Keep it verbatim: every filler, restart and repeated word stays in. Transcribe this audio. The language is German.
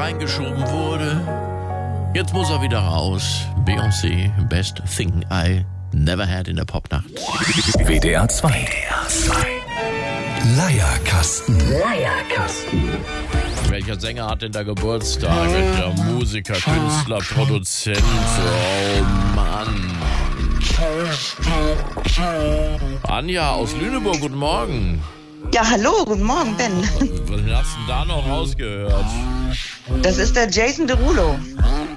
reingeschoben wurde. Jetzt muss er wieder raus. Beyoncé, Best Thing I Never Had in der Popnacht. W D R zwei. Leierkasten. Leierkasten. Welcher Sänger hat denn da Geburtstag? Der Musiker, Künstler, Produzent. Oh Mann. Anja aus Lüneburg, guten Morgen. Ja, hallo, guten Morgen, Ben. Was hast du denn da noch rausgehört? Das ist der Jason Derulo.